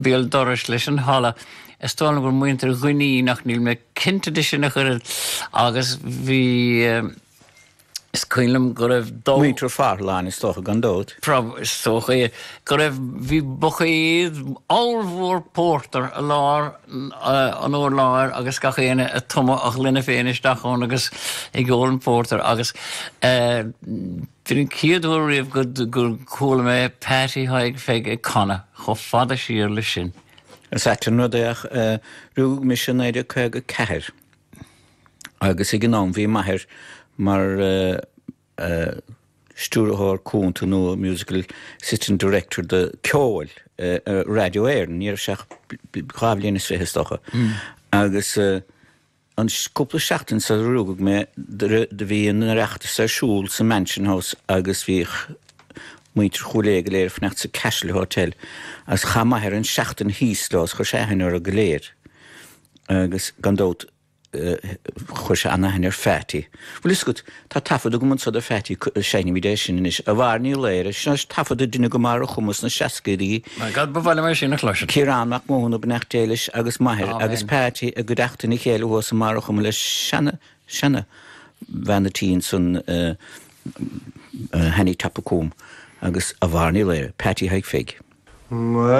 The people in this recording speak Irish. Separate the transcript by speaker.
Speaker 1: Bíal doris leis an hala. Stála gur muintear ghuiní nach níl me cinnte de sin nach agus bhí is cuilam go raibh dó...
Speaker 2: Muintear farláin is tócha gan dóid.
Speaker 1: Is tócha go raibh bhí bochaíad áilmhór pórtar a lár an óir láir agus gachéine a tuma ach linna féinisteachón agus i ggólan pórtar agus Bhín ciadú riamh gur coola mé Patty Haig feig conna cho fada sír le sin.
Speaker 2: Is etar nudaach rúg missionéide chuig a ceir. Agus I gnám bhí maithir mar stúrathir cúnta nó musical assistant director de Ceol Radio Éireann níor seach chábhlíonna svéthastocha. Agus an cúpla seachtain sa rúgag mé de bhí an reachtas ar siúl sa Mansion House agus bhí muintear chuléige léir fnecht sa Cashel Hotel as chamaithir an seachtain híslás chu séhannar a go léir agus gandót chuir sé anna ar fetí. Bhfuil is gut tá tafad go munsad ar fetí séine midé sin is a bhar níl léir sin tafad a duine go mar a chumas na seacaí.
Speaker 1: Gad bhile mar sin nach leis.
Speaker 2: Círánach móna bnechtéiles agus maithir agus Patty a go deachtainna chéile hos a mar a chum le sena bhena tín san henní tapacúm agus a bhar níl léir Patty Haig feig.